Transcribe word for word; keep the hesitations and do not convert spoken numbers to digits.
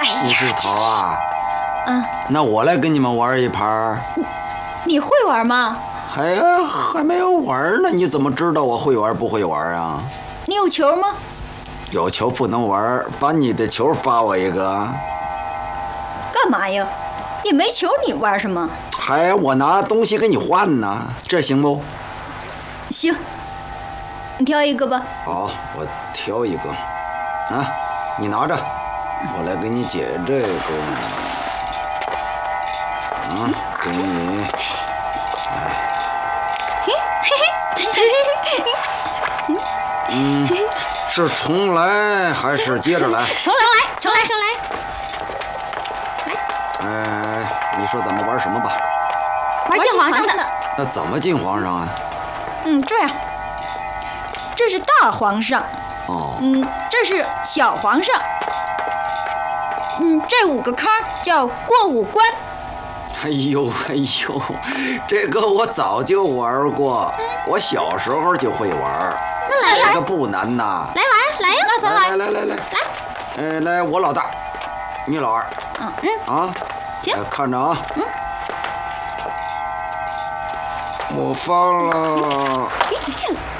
哎呀， 不是桃啊。 嗯， 那我来跟你们玩一盘。 你会玩吗？ 哎呀，还没有玩呢，你怎么知道我会玩不会玩啊？ 你有球吗？ 有球不能玩，把你的球发我一个。 干嘛呀？你没球，你玩什么？ 哎呀，我拿东西给你换呢，这行不？ 行，你挑一个吧。 好，我挑一个。啊，你拿着，我来给你解这个。啊，给你。哎。嗯，是重来还是接着来？ 重来，重来，重来。 哎，你说咱们玩什么吧？ 玩进皇上的。 那怎么进皇上啊？ 嗯，这样，这是大皇上。 哦。 嗯，这是小皇上。嗯，这五个坎叫过五关。 哎呦哎呦，这个我早就玩过，我小时候就会玩。 那来来， 这个不难呐。 来玩，来呀，那咱来来来来来。 哎，来，我老大，你老二。 嗯嗯。 啊， 行， 看着啊。 嗯。 我发了。 进来。